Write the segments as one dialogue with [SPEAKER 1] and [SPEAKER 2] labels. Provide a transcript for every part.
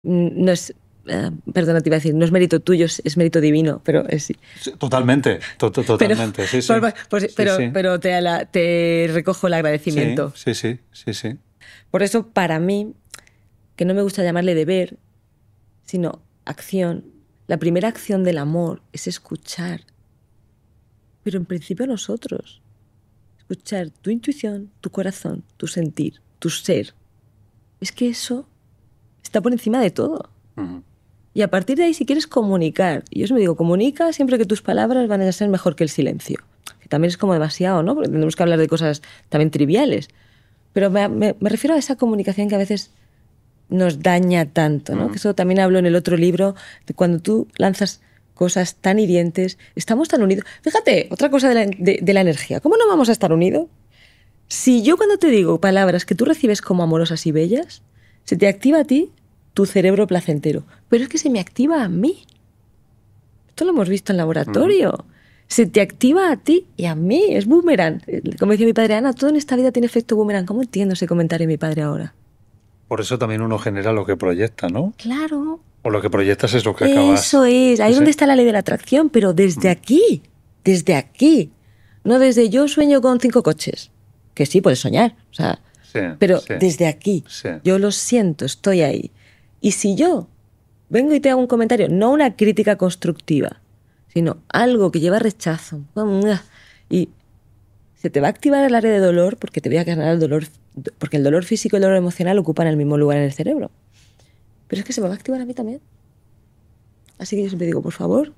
[SPEAKER 1] No es, perdona, te iba a decir, no es mérito tuyo, es mérito divino, pero es...
[SPEAKER 2] Sí, totalmente, totalmente, sí, sí.
[SPEAKER 1] Pero te recojo el
[SPEAKER 2] Sí,
[SPEAKER 1] agradecimiento.
[SPEAKER 2] sí, sí, sí, sí.
[SPEAKER 1] Por eso, para mí, que no me gusta llamarle deber, sino acción, la primera acción del amor es escuchar. Pero en principio nosotros. Escuchar tu intuición, tu corazón, tu sentir, tu ser. Es que eso está por encima de todo.
[SPEAKER 2] Ujú.
[SPEAKER 1] Y a partir de ahí, si quieres comunicar, y yo os me digo, comunica siempre que tus palabras van a ser mejor que el silencio. Que también es como demasiado, ¿no? Porque tenemos que hablar de cosas también triviales. Pero me refiero a esa comunicación que a veces nos daña tanto, ¿no? Que eso también hablo en el otro libro, de cuando tú lanzas cosas tan hirientes, estamos tan unidos. Fíjate, otra cosa de la energía. ¿Cómo no vamos a estar unidos? Si yo cuando te digo palabras que tú recibes como amorosas y bellas, se te activa a ti tu cerebro placentero. Pero es que se me activa a mí. Esto lo hemos visto en laboratorio. Se te activa a ti y a mí. Es boomerang. Como decía mi padre, Ana, todo en esta vida tiene efecto boomerang. ¿Cómo entiendo ese comentario de mi padre ahora?
[SPEAKER 2] Por eso también uno genera lo que proyecta, ¿no?
[SPEAKER 1] Claro.
[SPEAKER 2] O lo que proyectas es lo que acabas.
[SPEAKER 1] Eso es. Ahí es
[SPEAKER 2] Sí,
[SPEAKER 1] donde
[SPEAKER 2] sí.
[SPEAKER 1] está la ley de la atracción. Pero desde aquí. Desde aquí. No desde yo sueño con 5 coches. Que sí, puedes soñar. O sea,
[SPEAKER 2] Sí,
[SPEAKER 1] pero
[SPEAKER 2] sí,
[SPEAKER 1] desde aquí.
[SPEAKER 2] sí.
[SPEAKER 1] Yo lo siento, estoy ahí. Y si yo vengo y te hago un comentario, no una crítica constructiva, sino algo que lleva rechazo, y se te va a activar el área de dolor porque te voy a ganar el dolor, porque el dolor físico y el dolor emocional ocupan el mismo lugar en el cerebro. Pero es que se me va a activar a mí también. Así que yo siempre digo, por favor,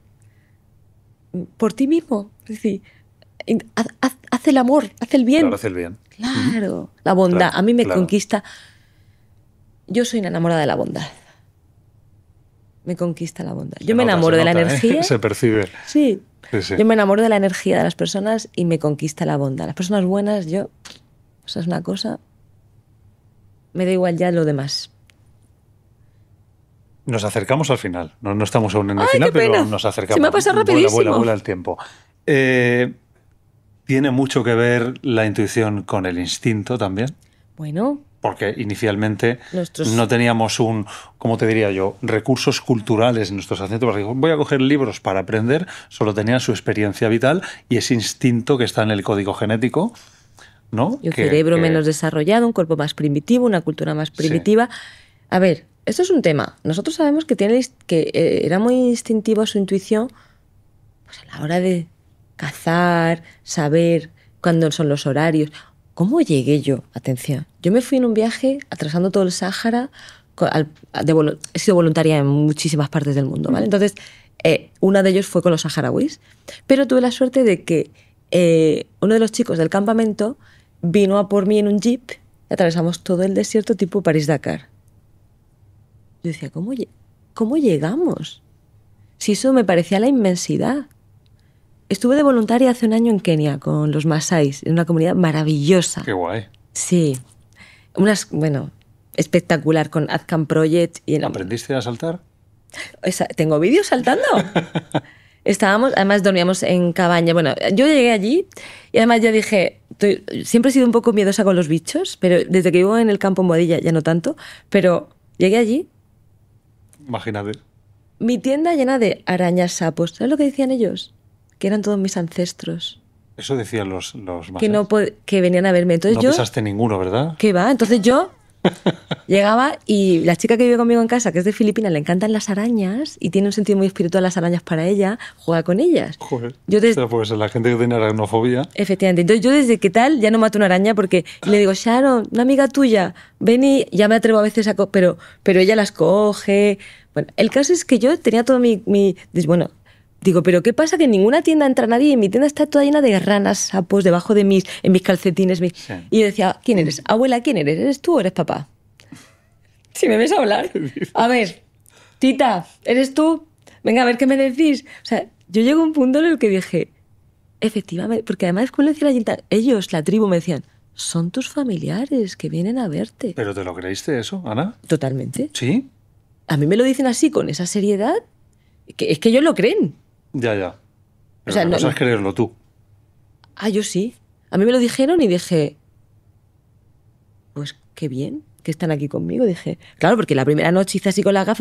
[SPEAKER 1] por ti mismo. Es decir, haz el amor, haz el bien.
[SPEAKER 2] Claro, hace el bien.
[SPEAKER 1] Claro, la bondad.
[SPEAKER 2] Claro,
[SPEAKER 1] A mí me
[SPEAKER 2] claro.
[SPEAKER 1] conquista. Yo soy una enamorada de la bondad. Me conquista la bondad. Yo me enamoro de la energía.
[SPEAKER 2] Se percibe.
[SPEAKER 1] Sí.
[SPEAKER 2] Sí, sí.
[SPEAKER 1] Yo me enamoro de la energía de las personas y me conquista la bondad. Las personas buenas, yo... Eso es una cosa... Me da igual ya lo demás.
[SPEAKER 2] Nos acercamos al final. No estamos aún en el
[SPEAKER 1] ¡Ay,
[SPEAKER 2] final,
[SPEAKER 1] qué pena!
[SPEAKER 2] pero nos acercamos.
[SPEAKER 1] Se me ha pasado rapidísimo.
[SPEAKER 2] Vuela el tiempo. ¿Tiene mucho que ver la intuición con el instinto también?
[SPEAKER 1] Bueno,
[SPEAKER 2] Porque inicialmente no teníamos ¿cómo te diría yo? Recursos culturales en nuestros acentos. Voy a coger libros para aprender, solo tenían su experiencia vital y ese instinto que está en el código genético, ¿no?
[SPEAKER 1] Y un cerebro menos desarrollado, un cuerpo más primitivo, una cultura más primitiva. Sí. A ver, esto es un tema. Nosotros sabemos que era muy instintiva su intuición pues a la hora de cazar, saber cuándo son los horarios. ¿Cómo llegué yo? Atención. Yo me fui en un viaje atrasando todo el Sáhara. He sido voluntaria en muchísimas partes del mundo, ¿vale? Entonces, uno de ellos fue con los saharauis. Pero tuve la suerte de que uno de los chicos del campamento vino a por mí en un jeep y atravesamos todo el desierto tipo París-Dakar. Yo decía, ¿cómo llegamos? Si eso me parecía la inmensidad. Estuve de voluntaria hace un año en Kenia con los Masáis, en una comunidad maravillosa.
[SPEAKER 2] Qué guay.
[SPEAKER 1] Sí. Espectacular con Azcan Project.
[SPEAKER 2] ¿Aprendiste a saltar?
[SPEAKER 1] Tengo vídeos saltando. Además dormíamos en cabaña. Bueno, yo llegué allí y además ya dije, siempre he sido un poco miedosa con los bichos, pero desde que vivo en el campo en Boadilla ya no tanto, pero llegué allí.
[SPEAKER 2] Imagínate.
[SPEAKER 1] Mi tienda llena de arañas, sapos. ¿Sabes lo que decían ellos? Que eran todos mis ancestros.
[SPEAKER 2] Eso decían los
[SPEAKER 1] que venían a verme. Entonces
[SPEAKER 2] no pisaste ninguno, ¿verdad?
[SPEAKER 1] ¿Qué va? Entonces yo llegaba y la chica que vive conmigo en casa, que es de Filipinas, le encantan las arañas y tiene un sentido muy espiritual las arañas para ella, juega con ellas.
[SPEAKER 2] Joder, pues la gente que tiene aracnofobia.
[SPEAKER 1] Efectivamente. Entonces yo desde que tal ya no mato una araña porque le digo, Sharon, una amiga tuya, ven y ya me atrevo a veces pero ella las coge. Bueno, el caso es que yo tenía todo bueno, digo, pero ¿qué pasa? Que en ninguna tienda entra nadie y mi tienda está toda llena de ranas, sapos, debajo de en mis calcetines. Sí. Y yo decía, ¿quién eres? Abuela, ¿quién eres? ¿Eres tú o eres papá? Si me ves hablar. A ver, tita, ¿eres tú? Venga, a ver qué me decís. O sea, yo llego a un punto en el que dije, efectivamente, porque además cuando decía la gente, ellos, la tribu, me decían, son tus familiares que vienen a verte.
[SPEAKER 2] ¿Pero te lo creíste eso, Ana?
[SPEAKER 1] Totalmente.
[SPEAKER 2] ¿Sí?
[SPEAKER 1] A mí me lo dicen así, con esa seriedad, que es que ellos lo creen.
[SPEAKER 2] Ya. Pero o sea, no sabes creerlo tú.
[SPEAKER 1] Yo sí. A mí me lo dijeron y dije, pues qué bien. que están aquí conmigo. Dije, claro, porque la primera noche hice así con las gafas